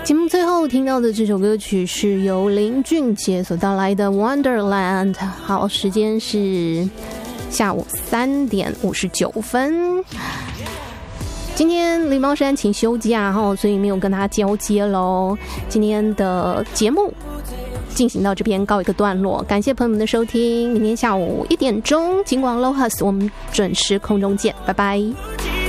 节目最后听到的这首歌曲是由林俊杰所带来的 Wonderland。 好，时间是下午3点59分。今天狸猫山请休假，所以没有跟他交接咯。今天的节目进行到这边告一个段落，感谢朋友们的收听。明天下午1点钟，金广 Lohas 我们准时空中见，拜拜。